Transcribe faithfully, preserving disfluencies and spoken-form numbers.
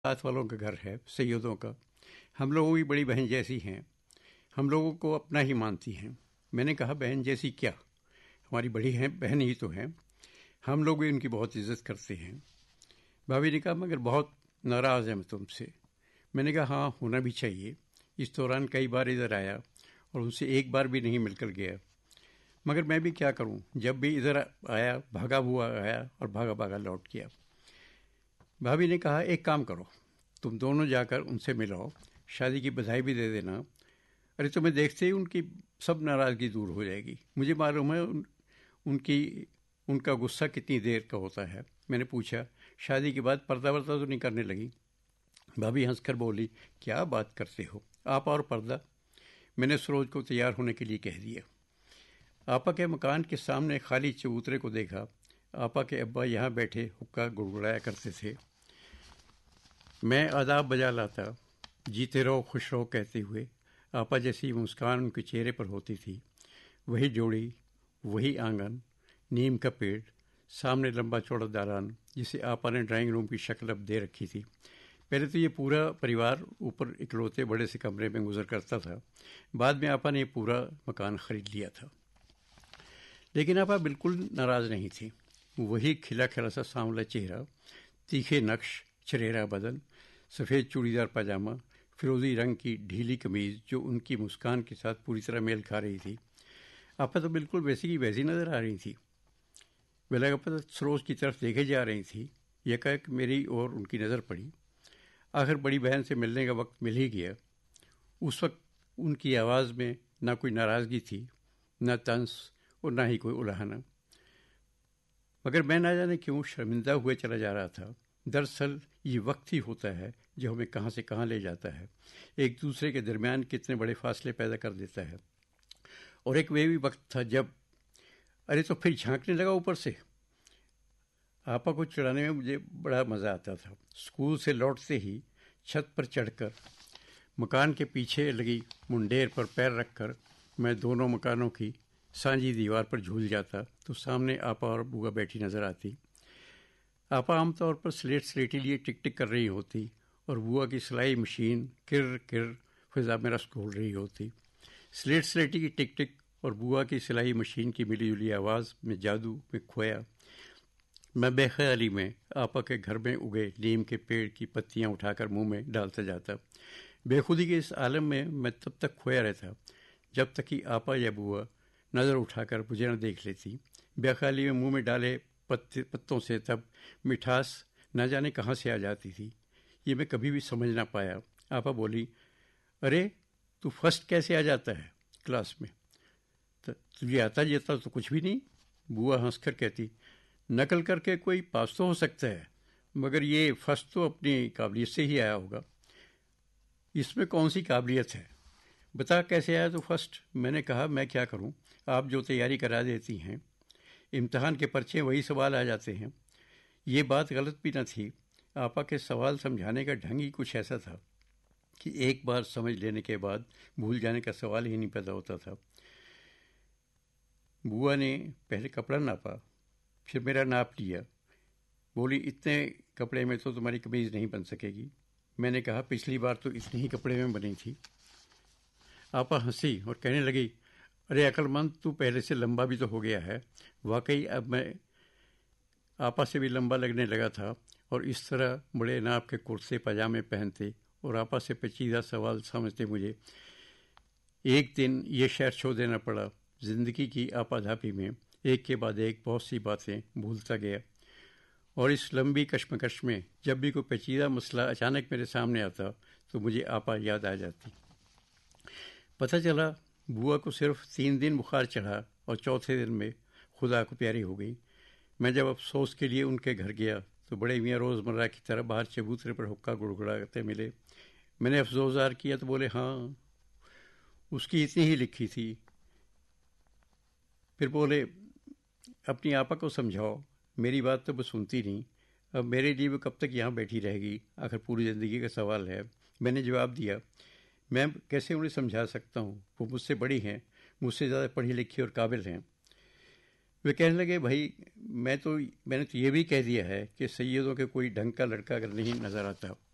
ساتھ والوں کا گھر ہے سیدوں کا. ہم لوگوں کی بڑی بہن جیسی ہیں, ہم لوگوں کو اپنا ہی مانتی ہیں. میں نے کہا بہن جیسی کیا, ہماری بڑی ہیں بہن ہی تو ہیں, ہم لوگ بھی ان کی بہت عزت کرتے ہیں. بھابھی نے کہا مگر بہت ناراض ہیں تم سے. میں نے کہا ہاں ہونا بھی چاہیے. اس دوران کئی بار ادھر آیا اور ان سے ایک بار بھی نہیں مل کر گیا, مگر میں بھی کیا کروں, جب بھی ادھر آیا بھاگا ہوا آیا اور بھاگا بھاگا لوٹ گیا. بھابھی نے کہا ایک کام کرو, تم دونوں جا کر ان سے ملاؤ, شادی کی بدھائی بھی دے دینا. ارے تمہیں دیکھتے ہی ان کی سب ناراضگی دور ہو جائے گی. مجھے معلوم ہے ان, ان کی ان کا غصہ کتنی دیر کا ہوتا ہے. میں نے پوچھا شادی کے بعد پردہ وردہ تو نہیں کرنے لگی؟ بھابھی ہنس کر بولی کیا بات کرتے ہو آپ اور پردہ. میں نے سروج کو تیار ہونے کے لیے کہہ دیا. آپا کے مکان کے سامنے خالی چبوترے کو دیکھا. آپا کے ابا یہاں بیٹھے حقہ گڑگڑایا کرتے تھے. میں آداب بجا لاتا, جیتے رہو خوش رہو کہتے ہوئے. آپا جیسی مسکان ان کے چہرے پر ہوتی تھی. وہی جوڑی, وہی آنگن, نیم کا پیڑ, سامنے لمبا چوڑا دالان جسے آپا نے ڈرائنگ روم کی شکل اب دے رکھی تھی. پہلے تو یہ پورا پریوار اوپر اکلوتے بڑے سے کمرے میں گزر کرتا تھا. بعد میں آپا نے یہ پورا مکان خرید لیا تھا. لیکن آپا بالکل ناراض نہیں تھی. وہی کھلا کھلا سا سانولا چہرہ, تیکھے نقش, چریرا بدن, سفید چوڑی دار پاجامہ, فیروزی رنگ کی ڈھیلی قمیض جو ان کی مسکان کے ساتھ پوری طرح میل کھا رہی تھی. آپا تو بالکل ویسی کی ویسی نظر آ رہی تھی. بلاگپت سروج کی طرف دیکھے جا رہی تھی. یکایک میری اور ان کی نظر پڑی. آخر بڑی بہن سے ملنے کا وقت مل ہی گیا. اس وقت ان کی آواز میں نہ کوئی ناراضگی تھی, نہ طنز اور نہ ہی کوئی الہانہ. مگر میں نہ جانے کیوں شرمندہ ہوئے چلا جا رہا تھا. دراصل یہ وقت ہی ہوتا ہے جو ہمیں کہاں سے کہاں لے جاتا ہے, ایک دوسرے کے درمیان کتنے بڑے فاصلے پیدا کر دیتا ہے. اور ایک وہ بھی وقت تھا جب ارے تو پھر جھانکنے لگا اوپر سے. آپا کو چڑھانے میں مجھے بڑا مزہ آتا تھا. اسکول سے لوٹتے ہی چھت پر چڑھ کر مکان کے پیچھے لگی منڈیر پر پیر رکھ کر میں دونوں مکانوں کی سانجھی دیوار پر جھول جاتا تو سامنے آپا اور بوا بیٹھی نظر آتی. آپا عام طور پر سلیٹ سلیٹی لیے ٹک ٹک کر رہی ہوتی اور بوا کی سلائی مشین کر کر فضا میں رس گھول رہی ہوتی. سلیٹ سلیٹی کی ٹک ٹک اور بوا کی سلائی مشین کی ملی جلی آواز میں جادو میں کھویا. میں بے خیالی میں آپا کے گھر میں اگے نیم کے پیڑ کی پتیاں اٹھا کر منہ میں ڈالتا جاتا. بے خودی کے اس عالم میں میں تب تک کھویا رہتا جب تک کہ آپا یا بوا نظر اٹھا کر مجھے نہ دیکھ لیتی. بے خیالی میں منہ میں ڈالے پتے پتوں سے تب مٹھاس نہ جانے کہاں سے آ جاتی تھی, یہ میں کبھی بھی سمجھ نہ پایا. آپا بولی ارے تو فرسٹ کیسے آ جاتا ہے کلاس میں, تجھے آتا جاتا تو کچھ بھی نہیں. بوا ہنس کر کہتی نقل کر کے کوئی پاس تو ہو سکتا ہے, مگر یہ فرسٹ تو اپنی قابلیت سے ہی آیا ہوگا. اس میں کون سی قابلیت ہے, بتا کیسے آیا تو فرسٹ. میں نے کہا میں کیا کروں, آپ جو تیاری کرا دیتی ہیں, امتحان کے پرچے وہی سوال آ جاتے ہیں. یہ بات غلط بھی نہ تھی. آپا کے سوال سمجھانے کا ڈھنگ ہی کچھ ایسا تھا کہ ایک بار سمجھ لینے کے بعد بھول جانے کا سوال ہی نہیں پیدا ہوتا تھا. بوا نے پہلے کپڑا ناپا, پھر میرا ناپ لیا. بولی اتنے کپڑے میں تو تمہاری قمیض نہیں بن سکے گی. میں نے کہا پچھلی بار تو اتنے ہی کپڑے میں بنی تھی. آپا ہنسی اور کہنے لگی ارے عقل مند, تو پہلے سے لمبا بھی تو ہو گیا ہے. واقعی اب میں آپا سے بھی لمبا لگنے لگا تھا اور اس طرح بڑے ناپ کے کرتے پاجامے پہنتے اور آپا سے پیچیدہ سوال سمجھتے مجھے ایک دن یہ شہر چھوڑ دینا پڑا. زندگی کی آپا دھاپی میں ایک کے بعد ایک بہت سی باتیں بھولتا گیا, اور اس لمبی کشمکش میں جب بھی کوئی پیچیدہ مسئلہ اچانک میرے سامنے آتا تو مجھے آپا یاد آ جاتی. پتہ چلا بوا کو صرف تین دن بخار چڑھا اور چوتھے دن میں خدا کو پیاری ہو گئی. میں جب افسوس کے لیے ان کے گھر گیا تو بڑے میاں روزمرہ کی طرح باہر چبوترے پر حقہ گڑگڑاتے ملے. میں نے افسوس ظاہر کیا تو بولے ہاں اس کی اتنی ہی لکھی تھی. پھر بولے اپنی آپا کو سمجھاؤ, میری بات تو وہ سنتی نہیں. اب میرے لیے وہ کب تک یہاں بیٹھی رہے گی, آخر پوری زندگی کا سوال ہے. میں نے جواب دیا میں کیسے انہیں سمجھا سکتا ہوں, وہ مجھ سے بڑی ہیں, مجھ سے زیادہ پڑھی لکھی اور قابل ہیں. وہ کہنے لگے بھائی میں تو میں نے تو یہ بھی کہہ دیا ہے کہ سیدوں کے کوئی ڈھنگ کا لڑکا اگر نہیں نظر آتا